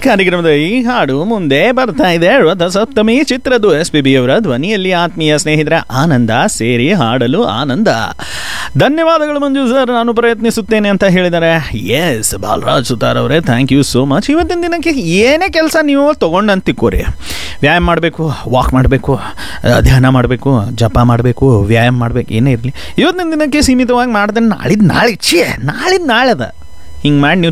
ಕಾರ್ಯಕ್ರಮದ ಈ ಹಾಡು ಮುಂದೆ ಬರ್ತಾ ಇದೆ. ರಥಸಪ್ತಮಿ ಚಿತ್ರದ SPB ಅವರ ಧ್ವನಿಯಲ್ಲಿ ಆತ್ಮೀಯ ಸ್ನೇಹಿತರ ಆನಂದ ಸೇರಿ ಹಾಡಲು ಆನಂದ. ಧನ್ಯವಾದಗಳು ಮಂಜು ಸರ್, ನಾನು ಪ್ರಯತ್ನಿಸುತ್ತೇನೆ ಅಂತ ಹೇಳಿದ್ದಾರೆ. ಎಸ್ ಬಾಲರಾಜ್ ಸುತಾರ್ ಅವರೇ, ಥ್ಯಾಂಕ್ ಯು ಸೋ ಮಚ್. ಇವತ್ತಿನ ದಿನಕ್ಕೆ ಏನೇ ಕೆಲಸ ನೀವು ತೊಗೊಂಡಂತಿಕ್ಕೋರಿ, ವ್ಯಾಯಾಮ ಮಾಡಬೇಕು, ವಾಕ್ ಮಾಡಬೇಕು, ಧ್ಯಾನ ಮಾಡಬೇಕು, ಜಪ ಮಾಡಬೇಕು, ವ್ಯಾಯಾಮ ಮಾಡಬೇಕು, ಏನೇ ಇರಲಿ ಇವತ್ತಿನ ದಿನಕ್ಕೆ ಸೀಮಿತವಾಗಿ ಮಾಡಿದ್ರೆ ನಾಳಿದ್ದು ನಾಳೆ ಅದ ಹಿಂಗೆ ಮಾಡಿ ನೀವು